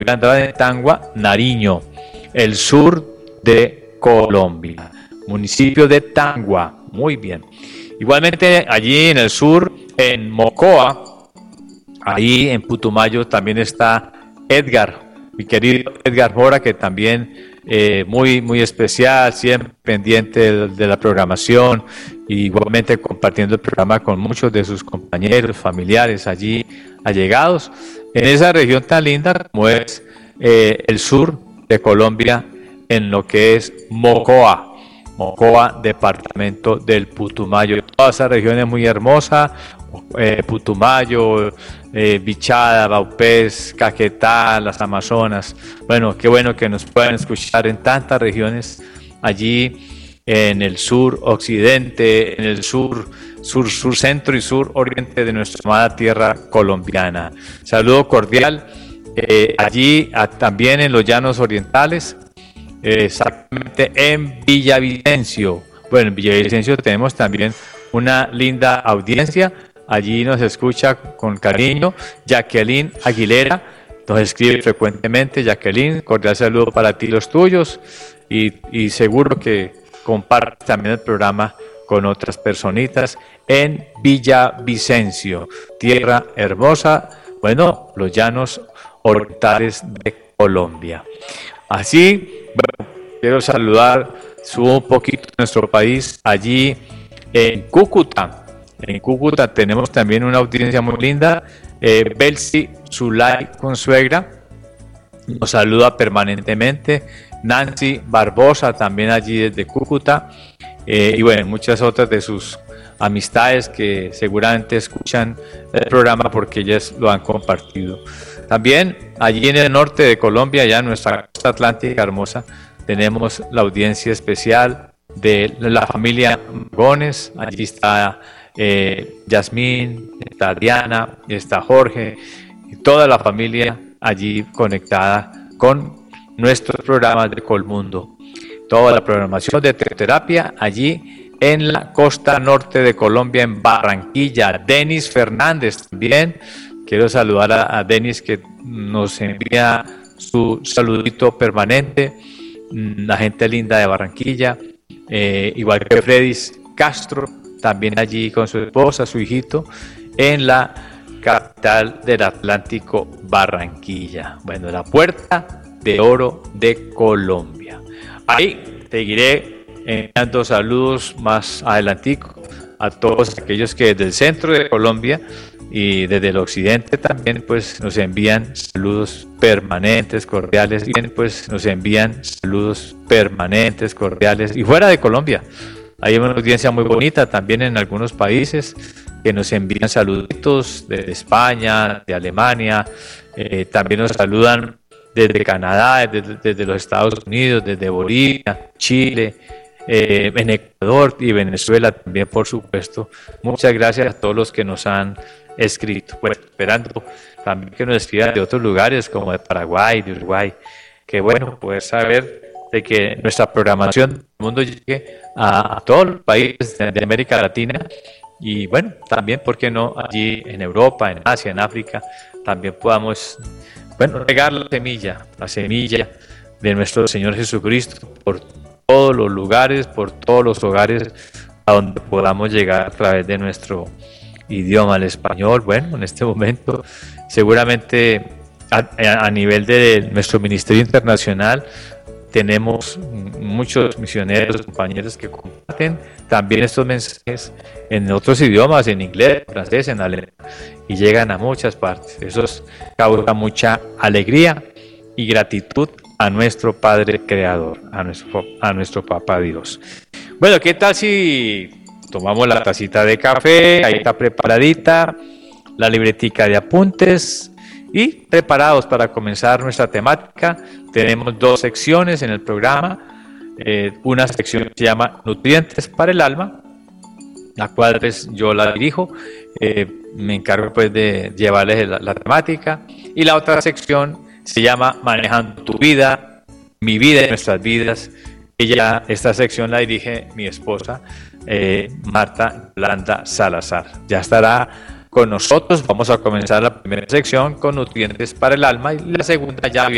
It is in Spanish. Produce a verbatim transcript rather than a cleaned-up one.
Miranda de Tangua, Nariño, el sur de Colombia, municipio de Tangua, muy bien. Igualmente allí en el sur, en Mocoa, ahí en Putumayo también está Edgar, mi querido Edgar Mora, que también eh, muy, muy especial, siempre pendiente de, de la programación, y igualmente compartiendo el programa con muchos de sus compañeros, familiares allí allegados, en esa región tan linda como es eh, el sur de Colombia, en lo que es Mocoa, Mocoa, departamento del Putumayo. Toda esa región es muy hermosa, eh, Putumayo, eh, Bichada, Vaupés, Caquetá, las Amazonas. Bueno, qué bueno que nos puedan escuchar en tantas regiones allí en el sur occidente, en el sur, sur, sur centro y sur oriente de nuestra amada tierra colombiana. Saludo cordial eh, allí a, también en los llanos orientales, eh, exactamente en Villavicencio. Bueno, en Villavicencio tenemos también una linda audiencia. Allí nos escucha con cariño Jacqueline Aguilera, nos escribe frecuentemente. Jacqueline, cordial saludo para ti y los tuyos, y, y seguro que comparte también el programa con otras personitas en Villavicencio, tierra hermosa, bueno, los llanos orientales de Colombia. Así, bueno, quiero saludar, subo un poquito nuestro país, allí en Cúcuta. En Cúcuta tenemos también una audiencia muy linda, eh, Belsi Zulay Consuegra nos saluda permanentemente, Nancy Barbosa también allí desde Cúcuta, eh, y bueno, muchas otras de sus amistades que seguramente escuchan el programa porque ellas lo han compartido. También allí en el norte de Colombia, ya en nuestra costa atlántica hermosa, tenemos la audiencia especial de la familia Gómez. Allí está eh, Yasmín, está Diana, está Jorge, y toda la familia allí conectada con nuestros programas de Colmundo. Toda la programación de terapia allí en la costa norte de Colombia, en Barranquilla. Denis Fernández también. Quiero saludar a, a Denis, que nos envía su saludito permanente. La gente linda de Barranquilla. Eh, igual que Fredis Castro, también allí con su esposa, su hijito, en la capital del Atlántico, Barranquilla. Bueno, la puerta de oro de Colombia. Ahí seguiré enviando saludos más adelantico a todos aquellos que desde el centro de Colombia y desde el occidente también pues nos envían saludos permanentes, cordiales, y bien, pues nos envían saludos permanentes, cordiales, y fuera de Colombia hay una audiencia muy bonita también en algunos países que nos envían saluditos desde España, de Alemania, eh, también nos saludan desde Canadá, desde, desde los Estados Unidos, desde Bolivia, Chile, eh, en Ecuador y Venezuela también, por supuesto. Muchas gracias a todos los que nos han escrito. Pues esperando también que nos escriban de otros lugares como de Paraguay, de Uruguay. Qué bueno poder saber de que nuestra programación del mundo llegue a, a todos los países de, de América Latina, y bueno, también, ¿por qué no?, allí en Europa, en Asia, en África, también podamos, bueno, regar la semilla, la semilla de nuestro Señor Jesucristo por todos los lugares, por todos los hogares a donde podamos llegar a través de nuestro idioma, el español. Bueno, en este momento seguramente a, a nivel de nuestro Ministerio Internacional tenemos muchos misioneros, compañeros que comparten también estos mensajes en otros idiomas, en inglés, en francés, en alemán, y llegan a muchas partes. Eso causa mucha alegría y gratitud a nuestro Padre Creador, a nuestro, a nuestro Papá Dios. Bueno, ¿qué tal si tomamos la tacita de café? Ahí está preparadita la libretica de apuntes y preparados para comenzar nuestra temática. Tenemos dos secciones en el programa. Eh, una sección se llama Nutrientes para el Alma, la cual pues, yo la dirijo. Eh, me encargo pues de llevarles la, la temática. Y la otra sección se llama Manejando tu vida, mi vida y nuestras vidas. Ella, esta sección la dirige mi esposa, eh, Marta Blanda Salazar. Ya estará con nosotros. Vamos a comenzar la primera sección con Nutrientes para el Alma, y la segunda ya